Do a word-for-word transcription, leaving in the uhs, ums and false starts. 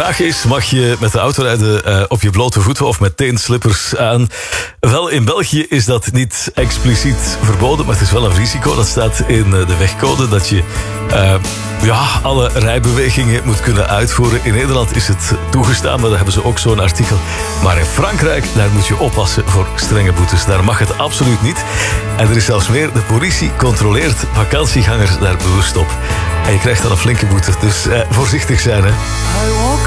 vraag is, mag je met de auto rijden uh, op je blote voeten of met teenslippers aan? Wel, in België is dat niet expliciet verboden, maar het is wel een risico. Dat staat in uh, de wegcode dat je uh, ja, alle rijbewegingen moet kunnen uitvoeren. In Nederland is het toegestaan, maar daar hebben ze ook zo'n artikel. Maar in Frankrijk, daar moet je oppassen voor strenge boetes. Daar mag het absoluut niet. En er is zelfs meer, de politie controleert vakantiegangers daar bewust op. En je krijgt dan een flinke boete, dus uh, voorzichtig zijn, hè. I woke